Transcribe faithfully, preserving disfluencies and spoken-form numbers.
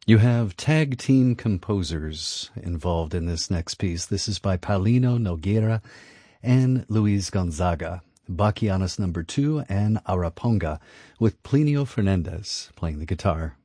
You have tag team composers involved in this next piece. This is by Paulino Nogueira and Luis Gonzaga. Bachianas number two and Araponga with Plinio Fernandez playing the guitar.